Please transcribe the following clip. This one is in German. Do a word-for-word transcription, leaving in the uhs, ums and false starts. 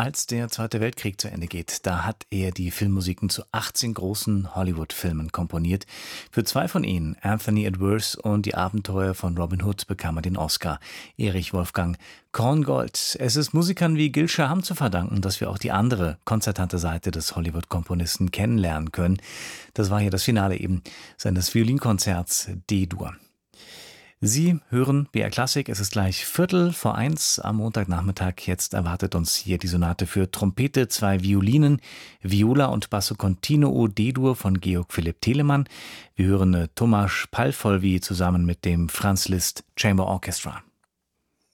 Als der Zweite Weltkrieg zu Ende geht, da hat er die Filmmusiken zu achtzehn großen Hollywood-Filmen komponiert. Für zwei von ihnen, Anthony Adverse und Die Abenteuer von Robin Hood, bekam er den Oscar. Erich Wolfgang Korngold. Es ist Musikern wie Gil Shaham zu verdanken, dass wir auch die andere, konzertante Seite des Hollywood-Komponisten kennenlernen können. Das war ja das Finale eben seines Violinkonzerts D-Dur. Sie hören B R Klassik, es ist gleich Viertel vor eins am Montagnachmittag. Jetzt erwartet uns hier die Sonate für Trompete, zwei Violinen, Viola und Basso Continuo D-Dur von Georg Philipp Telemann. Wir hören Tomasz Palfolwy zusammen mit dem Franz Liszt Chamber Orchestra.